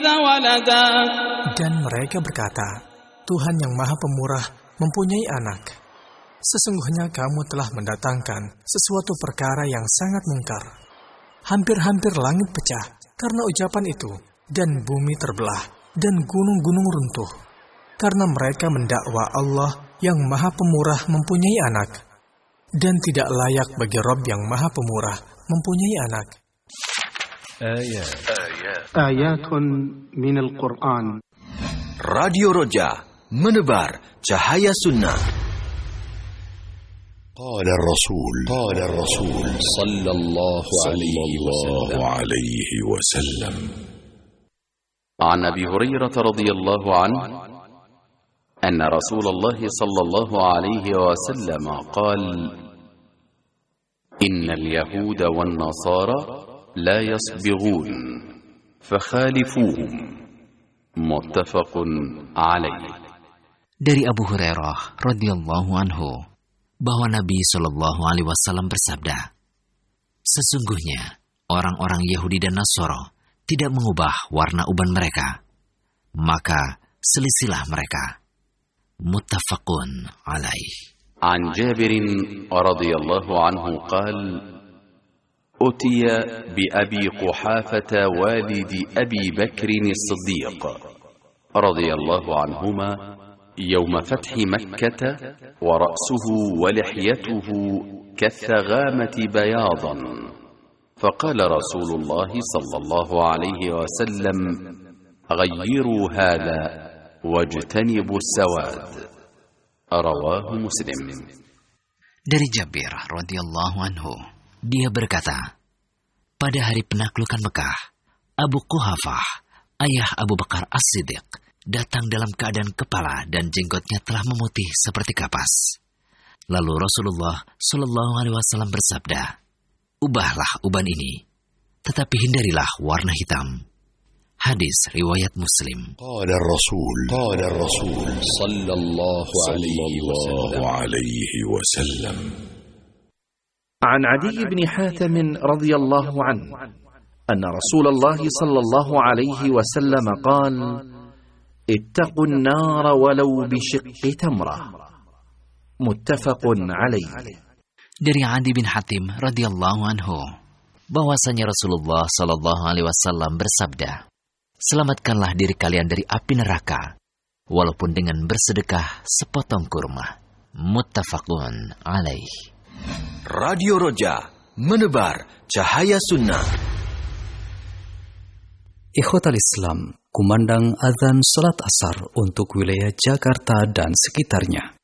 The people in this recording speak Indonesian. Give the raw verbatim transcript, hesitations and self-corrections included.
ولدا. Dan mereka berkata, Tuhan yang Maha Pemurah mempunyai anak. Sesungguhnya kamu telah mendatangkan sesuatu perkara yang sangat mungkar. Hampir-hampir langit pecah karena ucapan itu, dan bumi terbelah, dan gunung-gunung runtuh. Karena mereka mendakwa Allah yang Maha Pemurah mempunyai anak. Dan tidak layak bagi Rabb yang Maha Pemurah mempunyai anak. Ayat. Ayatun minal Qur'an. Radio Roja, menebar cahaya sunnah. قال الرسول قال الرسول صلى الله عليه وسلم عن أبي هريرة رضي الله عنه أن رسول الله صلى الله عليه وسلم قال إن اليهود والنصارى لا يصبغون فخالفوهم متفق عليه. Dari Abu Hurairah radhiyallahu anhu bahwa Nabi Shallallahu Alaihi Wasallam bersabda, sesungguhnya orang-orang Yahudi dan Nasoro tidak mengubah warna uban mereka, maka selisilah mereka. Muttafaqun alaih. An Jabir radhiyallahu anhu قال أتي بأبي قحافة والد أبي بكر الصديق رضي الله عنهما يوم فتح مكة ورأسه ولحيته كالثغامة بياضا فقال رسول الله صلى الله عليه وسلم غيروا هذا واجتنبوا السواد. رواه مسلم. Dari Jabir radhiyallahu anhu, dia berkata, pada hari penaklukan Mekah, Abu Quhafah, ayah Abu Bakar As-Siddiq, datang dalam keadaan kepala dan jenggotnya telah memutih seperti kapas. Lalu Rasulullah Shallallahu Alaihi Wasallam bersabda, ubahlah uban ini, tetapi hindarilah warna hitam. Hadis riwayat Muslim. Qala Rasul, qala Rasul, sallallahu alaihi wasallam. عن عدي بن حاتم رضي الله عنه أن رسول الله صلى الله عليه وسلم قال: اتقوا النار ولو بشق تمرة. متفق عليه. Dari Adi bin Hatim radhiyallahu anhu bahwasanya Rasulullah sallallahu alaihi wasallam bersabda, selamatkanlah diri kalian dari api neraka walaupun dengan bersedekah sepotong kurma. Muttafaqun alaih. Radio Roja, menebar cahaya sunnah. Ikhwatal Islam, kumandang azan salat asar untuk wilayah Jakarta dan sekitarnya.